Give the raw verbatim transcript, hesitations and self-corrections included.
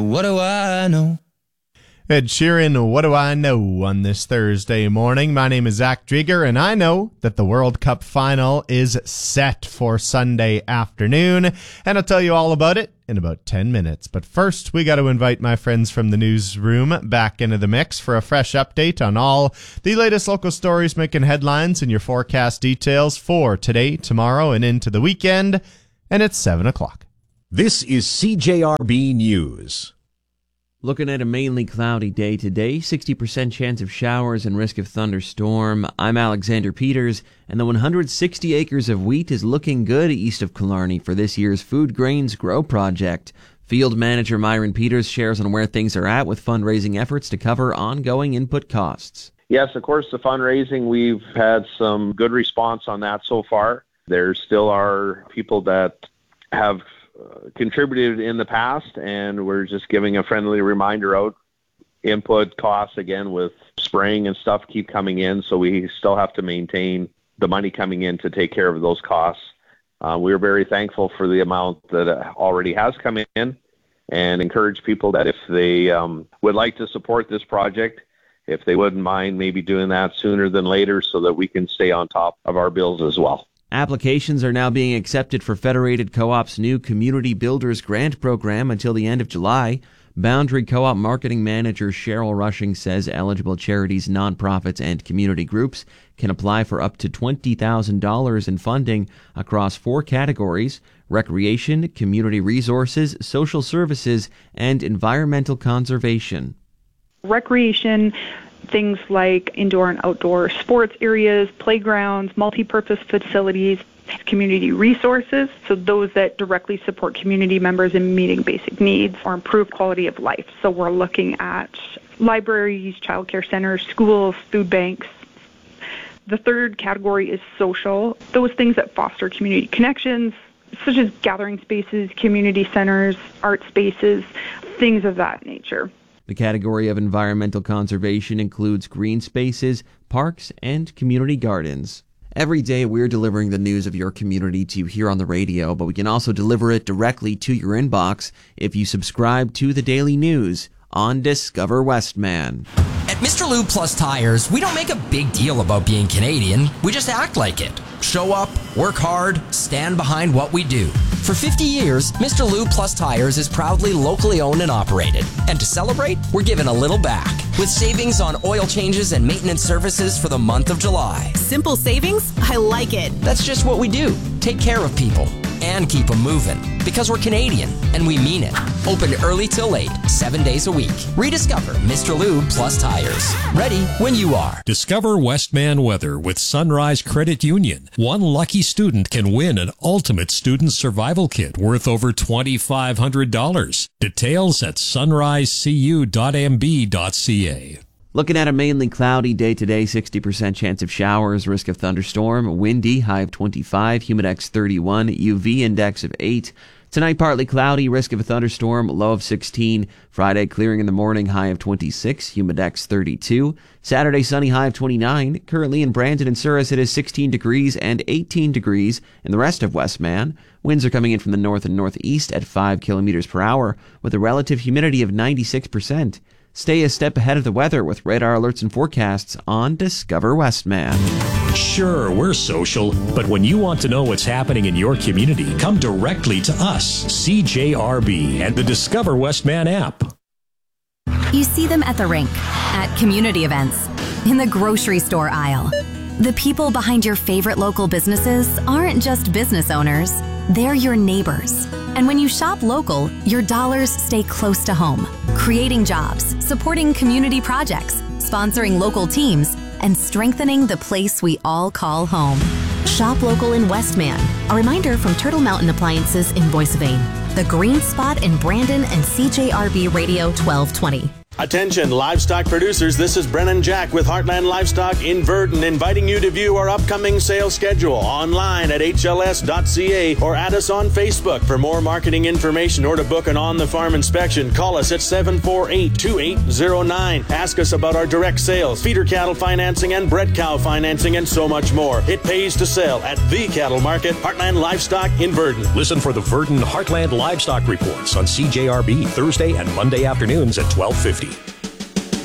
What do I know? Ed Sheeran, What Do I Know on this Thursday morning. My name is Zach Drieger, and I know that the World Cup final is set for Sunday afternoon, and I'll tell you all about it in about ten minutes. But first, we got to invite my friends from the newsroom back into the mix for a fresh update on all the latest local stories making headlines and your forecast details for today, tomorrow, and into the weekend, and it's seven o'clock. This is C J R B News. Looking at a mainly cloudy day today, sixty percent chance of showers and risk of thunderstorm. I'm Alexander Peters, and the one hundred sixty acres of wheat is looking good east of Killarney for this year's Food Grains Grow project. Field manager Myron Peters shares on where things are at with fundraising efforts to cover ongoing input costs. Yes, of course, the fundraising, we've had some good response on that so far. There still are people that have Uh, contributed in the past, and we're just giving a friendly reminder out. Input costs, again, with spraying and stuff keep coming in, so we still have to maintain the money coming in to take care of those costs. Uh, we're very thankful for the amount that already has come in, and encourage people that if they um, would like to support this project, if they wouldn't mind maybe doing that sooner than later so that we can stay on top of our bills as well. Applications are now being accepted for Federated Co-op's new Community Builders Grant program until the end of July. Boundary Co-op marketing manager Cheryl Rushing says eligible charities, nonprofits, and community groups can apply for up to twenty thousand dollars in funding across four categories: recreation, community resources, social services, and environmental conservation. Recreation, things like indoor and outdoor sports areas, playgrounds, multi-purpose facilities, community resources, so those that directly support community members in meeting basic needs or improve quality of life. So we're looking at libraries, childcare centers, schools, food banks. The third category is social, those things that foster community connections, such as gathering spaces, community centers, art spaces, things of that nature. The category of environmental conservation includes green spaces, parks, and community gardens. Every day we're delivering the news of your community to you here on the radio, but we can also deliver it directly to your inbox if you subscribe to the Daily News on Discover Westman. At Mister Lube Plus Tires, we don't make a big deal about being Canadian. We just act like it. Show up, work hard, stand behind what we do. For fifty years, Mister Lube Plus Tires is proudly locally owned and operated. And to celebrate, we're giving a little back with savings on oil changes and maintenance services for the month of July. Simple savings? I like it. That's just what we do. Take care of people and keep them moving. Because we're Canadian, and we mean it. Open early till late, seven days a week. Rediscover Mister Lube Plus Tires. Ready when you are. Discover Westman weather with Sunrise Credit Union. One lucky student can win an ultimate student survival kit worth over twenty-five hundred dollars. Details at sunrise c u dot m b dot c a. Looking at a mainly cloudy day today, sixty percent chance of showers, risk of thunderstorm, windy, high of twenty-five, humidex thirty-one, U V index of eight. Tonight, partly cloudy, risk of a thunderstorm, low of sixteen. Friday, clearing in the morning, high of twenty-six, humidex thirty-two. Saturday, sunny, high of twenty-nine. Currently in Brandon and Souris, it is sixteen degrees and eighteen degrees in the rest of Westman. Winds are coming in from the north and northeast at five kilometers per hour with a relative humidity of ninety-six percent. Stay a step ahead of the weather with radar alerts and forecasts on Discover Westman. Sure, we're social, but when you want to know what's happening in your community, come directly to us, C J R B, and the Discover Westman app. You see them at the rink, at community events, in the grocery store aisle. The people behind your favorite local businesses aren't just business owners, they're your neighbors. And when you shop local, your dollars stay close to home, creating jobs, supporting community projects, sponsoring local teams, and strengthening the place we all call home. Shop local in Westman. A reminder from Turtle Mountain Appliances in Boissevain. The Green Spot in Brandon and C J R B Radio twelve twenty. Attention, livestock producers, this is Brennan Jack with Heartland Livestock in Verdon, inviting you to view our upcoming sales schedule online at H L S dot C A or add us on Facebook. For more marketing information or to book an on-the-farm inspection, call us at seven four eight, two eight zero nine. Ask us about our direct sales, feeder cattle financing, and bred cow financing, and so much more. It pays to sell at the cattle market, Heartland Livestock in Verdon. Listen for the Verdon Heartland Livestock Reports on C J R B Thursday and Monday afternoons at twelve fifty.